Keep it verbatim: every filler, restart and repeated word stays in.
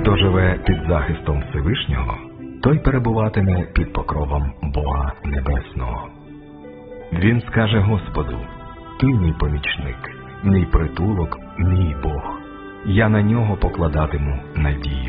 Хто живе під захистом Всевишнього, той перебуватиме під покровом Бога Небесного. Він скаже Господу: «Ти мій помічник, мій притулок, мій Бог. Я на нього покладатиму надію».